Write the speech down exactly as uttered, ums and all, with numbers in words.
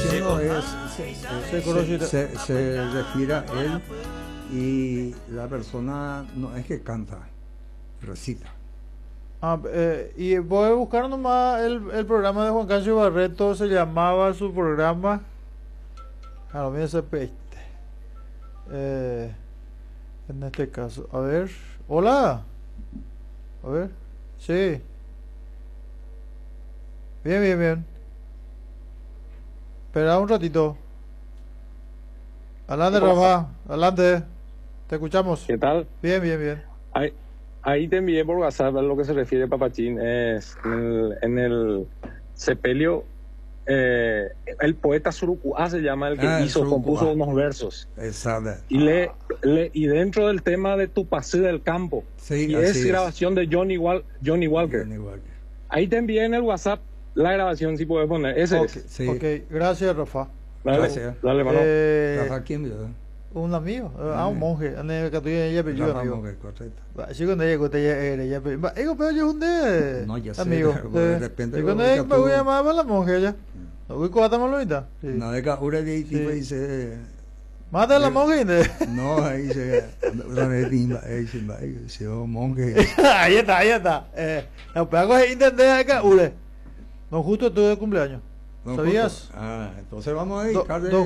diciendo Sí. es, se, se, se- se refiere a él y la persona no es que canta, recita. Ah, eh, y voy a buscar nomás el, el programa de Juan Cancio Barreto, se llamaba su programa. Ah, mira ese peste. Eh, en este caso, a ver, hola. A ver, sí. Bien, bien, bien. Espera un ratito. Adelante, ¿Cómo Rafa. Adelante. Te escuchamos. ¿Qué tal? Bien, bien, bien. Ahí, ahí te envié por WhatsApp a lo que se refiere Papachín. Es en el, en el sepelio, eh, el poeta Surucuá se llama el que Ah, el hizo, Surucuá. compuso unos versos. Exacto. Y, le, le- y dentro del tema de Tu Paseo del Campo, Sí, y así es es. grabación de Johnny, Wal- Johnny Walker. Johnny Walker. Ahí te envié en el WhatsApp la grabación, si puedes poner. Ese Ok, es. Sí. ok, gracias, Rafa. Dale, Gracias. dale, mano. Eh, Rafa, ¿quién vio? un amigo, eh, ah, un Eh. monje, ane que tu ella pediu Rafa amigo. Moguer, correcto. Va, si quando ella que ella era ella pediu. Va, ego pero yo un de No, ya sé, amigo. pero de repente Y lo cuando ubica ella me tú. voy a llamar a la monje ella. No voy a tamalo ahorita. No, de que ura de tipo Sí. dice, Mata a la monje. ¿Eh? no, ahí dice, una vez timba, ahí dice, ahí dice, oh, monje. Ahí está, ahí está. Eh, lo pago es internet acá, ure. No justo tu de cumpleaños. No, ¿Sabías? justo. Ah, entonces vamos a Do- dedicarle do-